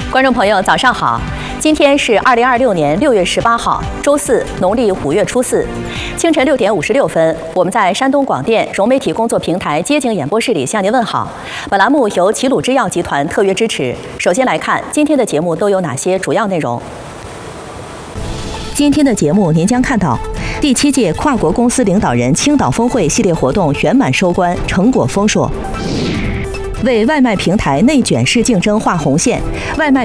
观众朋友，早上好！今天是2026年6月18号，周四，农历5月初4，清晨6点56分，我们在山东广电融媒体工作平台街景演播室里向您问好。本栏目由齐鲁制药集团特约支持。首先来看今天的节目都有哪些主要内容。今天的节目您将看到，第7届跨国公司领导人青岛峰会系列活动圆满收官，成果丰硕。为外卖平台内卷式竞争画红线，外卖